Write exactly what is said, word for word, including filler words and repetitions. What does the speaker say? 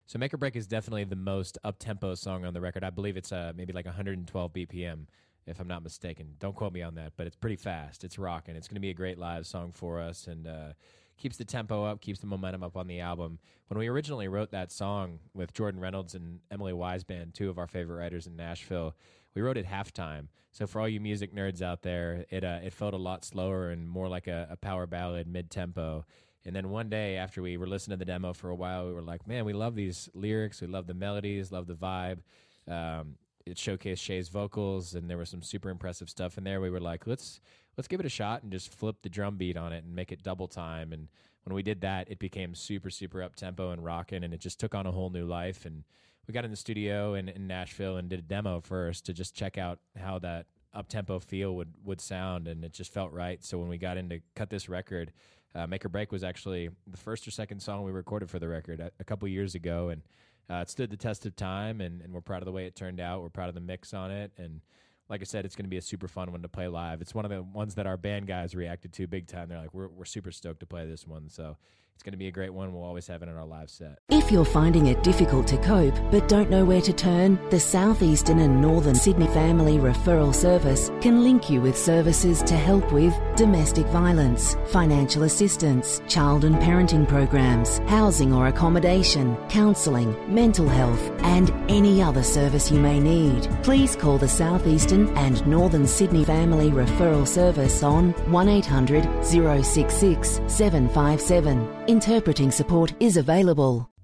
So Make or Break is definitely the most up-tempo song on the record. I believe it's uh, maybe like one hundred twelve B P M, if I'm not mistaken. Don't quote me on that, but it's pretty fast. It's rocking. It's going to be a great live song for us, and uh, keeps the tempo up, keeps the momentum up on the album. When we originally wrote that song with Jordan Reynolds and Emily Weisband, two of our favorite writers in Nashville, we wrote it halftime. So for all you music nerds out there, it uh, it felt a lot slower and more like a, a power ballad mid-tempo. And then one day after we were listening to the demo for a while, we were like, man, we love these lyrics. We love the melodies, love the vibe. Um, it showcased Shay's vocals, and there was some super impressive stuff in there. We were like, let's let's give it a shot and just flip the drum beat on it and make it double time. And when we did that, it became super, super up-tempo and rocking, and it just took on a whole new life. And we got in the studio in, in Nashville and did a demo first to just check out how that up-tempo feel would, would sound, and it just felt right. So when we got in to cut this record, uh, Make or Break was actually the first or second song we recorded for the record a, a couple years ago, and uh, it stood the test of time, and, and we're proud of the way it turned out. We're proud of the mix on it, and like I said, it's going to be a super fun one to play live. It's one of the ones that our band guys reacted to big time. They're like, we're, we're super stoked to play this one, so it's going to be a great one. We'll always have it in our live set. If you're finding it difficult to cope but don't know where to turn, the Southeastern and Northern Sydney Family Referral Service can link you with services to help with domestic violence, financial assistance, child and parenting programs, housing or accommodation, counselling, mental health, and any other service you may need. Please call the Southeastern and Northern Sydney Family Referral Service on one eight hundred, zero six six, seven five seven. Interpreting support is available.